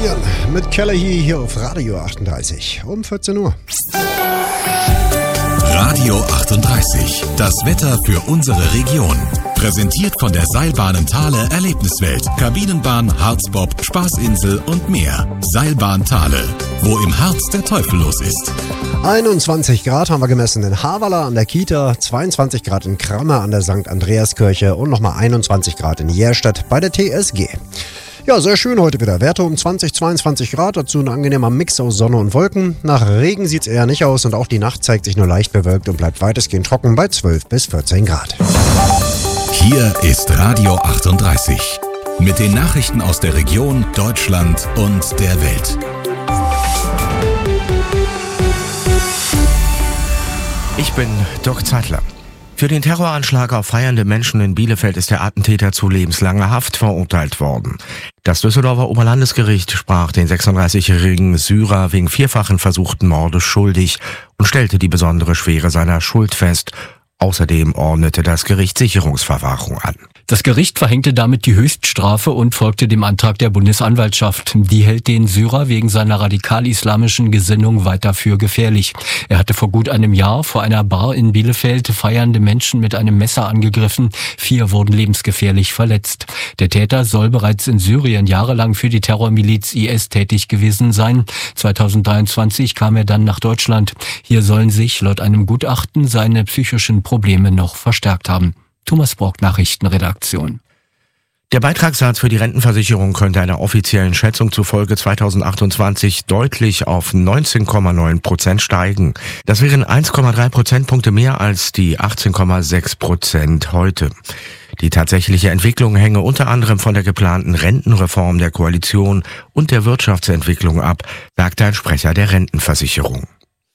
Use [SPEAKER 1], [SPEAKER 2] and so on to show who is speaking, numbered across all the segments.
[SPEAKER 1] Julian mit Kelly hier auf Radio 38 um 14 Uhr.
[SPEAKER 2] Radio 38, das Wetter für unsere Region. Präsentiert von der Seilbahnen Thale Erlebniswelt, Kabinenbahn, Harzbob, Spaßinsel und mehr. Seilbahn Thale, wo im Harz der Teufel los ist.
[SPEAKER 1] 21 Grad haben wir gemessen in Havala an der Kita, 22 Grad in Kramme an der St. Andreaskirche und nochmal 21 Grad in Jerstadt bei der TSG. Ja, sehr schön heute wieder. Werte um 20, 22 Grad, dazu ein angenehmer Mix aus Sonne und Wolken. Nach Regen sieht es eher nicht aus und auch die Nacht zeigt sich nur leicht bewölkt und bleibt weitestgehend trocken bei 12 bis 14 Grad.
[SPEAKER 2] Hier ist Radio 38 mit den Nachrichten aus der Region, Deutschland und der Welt.
[SPEAKER 3] Ich bin Dirk Zeitler. Für den Terroranschlag auf feiernde Menschen in Bielefeld ist der Attentäter zu lebenslanger Haft verurteilt worden. Das Düsseldorfer Oberlandesgericht sprach den 36-jährigen Syrer wegen vierfachen versuchten Mordes schuldig und stellte die besondere Schwere seiner Schuld fest. Außerdem ordnete das Gericht Sicherungsverwahrung an.
[SPEAKER 4] Das Gericht verhängte damit die Höchststrafe und folgte dem Antrag der Bundesanwaltschaft. Die hält den Syrer wegen seiner radikal-islamischen Gesinnung weiter für gefährlich. Er hatte vor gut einem Jahr vor einer Bar in Bielefeld feiernde Menschen mit einem Messer angegriffen. 4 wurden lebensgefährlich verletzt. Der Täter soll bereits in Syrien jahrelang für die Terrormiliz IS tätig gewesen sein. 2023 kam er dann nach Deutschland. Hier sollen sich laut einem Gutachten seine psychischen Probleme noch verstärkt haben. Thomas Brock, Nachrichtenredaktion.
[SPEAKER 3] Der Beitragssatz für die Rentenversicherung könnte einer offiziellen Schätzung zufolge 2028 deutlich auf 19,9% steigen. Das wären 1,3 Prozentpunkte mehr als die 18,6% heute. Die tatsächliche Entwicklung hänge unter anderem von der geplanten Rentenreform der Koalition und der Wirtschaftsentwicklung ab, sagte ein Sprecher der Rentenversicherung.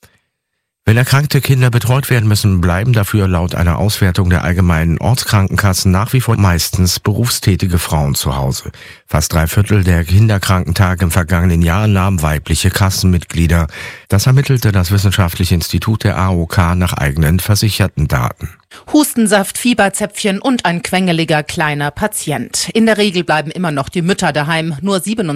[SPEAKER 3] Wenn erkrankte Kinder betreut werden müssen, bleiben dafür laut einer Auswertung der allgemeinen Ortskrankenkassen nach wie vor meistens berufstätige Frauen zu Hause. Fast 3/4 der Kinderkrankentage im vergangenen Jahr nahmen weibliche Kassenmitglieder. Das ermittelte das Wissenschaftliche Institut der AOK nach eigenen versicherten Daten.
[SPEAKER 5] Hustensaft, Fieberzäpfchen und ein quengeliger kleiner Patient. In der Regel bleiben immer noch die Mütter daheim. Nur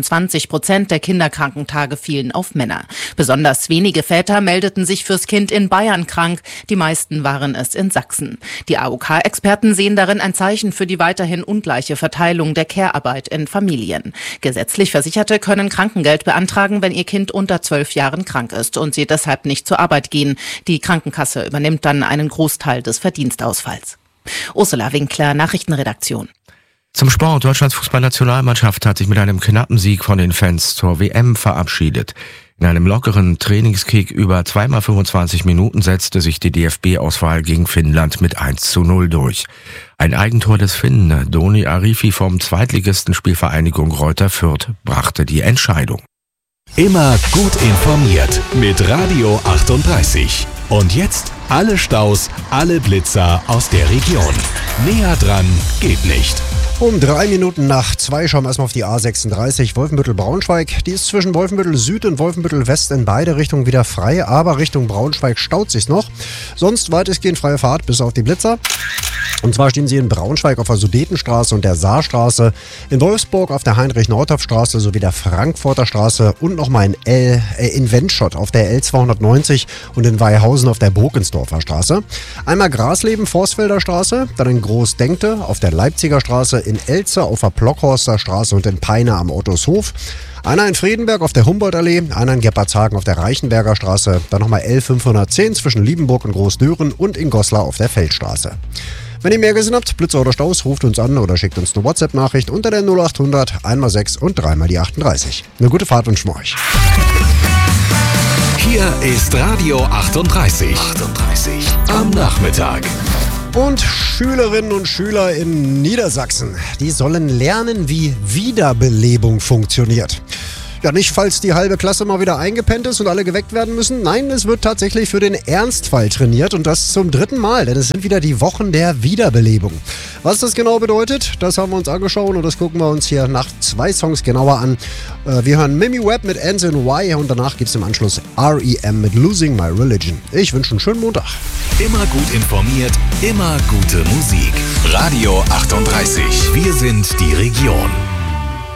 [SPEAKER 5] 27% der Kinderkrankentage fielen auf Männer. Besonders wenige Väter meldeten sich fürs Kind in Bayern krank. Die meisten waren es in Sachsen. Die AOK-Experten sehen darin ein Zeichen für die weiterhin ungleiche Verteilung der Care-Arbeit in Familien. Gesetzlich Versicherte können Krankengeld beantragen, wenn ihr Kind unter 12 Jahren krank ist und sie deshalb nicht zur Arbeit gehen. Die Krankenkasse übernimmt dann einen Großteil des Verdienstausfalls. Ursula Winkler, Nachrichtenredaktion.
[SPEAKER 3] Zum Sport. Deutschlands Fußballnationalmannschaft hat sich mit einem knappen Sieg von den Fans zur WM verabschiedet. In einem lockeren Trainingskick über 2x25 Minuten setzte sich die DFB-Auswahl gegen Finnland mit 1:0 durch. Ein Eigentor des Finnen, Doni Arifi vom Zweitligisten Spielvereinigung Greuther Fürth, brachte die Entscheidung.
[SPEAKER 2] Immer gut informiert mit Radio 38. Und jetzt alle Staus, alle Blitzer aus der Region. Näher dran geht nicht.
[SPEAKER 1] Um 3 Minuten nach 2 schauen wir erstmal auf die A36 Wolfenbüttel-Braunschweig. Die ist zwischen Wolfenbüttel Süd und Wolfenbüttel West in beide Richtungen wieder frei, aber Richtung Braunschweig staut sich's noch. Sonst weitestgehend freie Fahrt bis auf die Blitzer. Und zwar stehen sie in Braunschweig auf der Sudetenstraße und der Saarstraße, in Wolfsburg auf der Heinrich-Nordhoff-Straße sowie der Frankfurter Straße und nochmal in Wendschott auf der L290 und in Weihausen auf der Burgensdorfer Straße. Einmal Grasleben, Forstfelder Straße, dann in Großdenkte auf der Leipziger Straße, in Elze auf der Plockhorster Straße und in Peine am Ottoshöf. Einer in Friedenberg auf der Humboldtallee, einer in Gerpertshagen auf der Reichenberger Straße, dann nochmal L510 zwischen Liebenburg und Großdören und in Goslar auf der Feldstraße. Wenn ihr mehr gesehen habt, Blitzer oder Staus, ruft uns an oder schickt uns eine WhatsApp-Nachricht unter der 0800 1x6 und 3x die 38. Eine gute Fahrt wünschen wir euch.
[SPEAKER 2] Hier ist Radio 38. Am Nachmittag.
[SPEAKER 1] Und Schülerinnen und Schüler in Niedersachsen, die sollen lernen, wie Wiederbelebung funktioniert. Ja, nicht falls die halbe Klasse mal wieder eingepennt ist und alle geweckt werden müssen. Nein, es wird tatsächlich für den Ernstfall trainiert und das zum 3. Mal, denn es sind wieder die Wochen der Wiederbelebung. Was das genau bedeutet, das haben wir uns angeschaut und das gucken wir uns hier nach 2 Songs genauer an. Wir hören Mimi Webb mit Ends in Y und danach gibt es im Anschluss R.E.M. mit Losing My Religion. Ich wünsche einen schönen Montag.
[SPEAKER 2] Immer gut informiert, immer gute Musik. Radio 38. Wir sind die Region.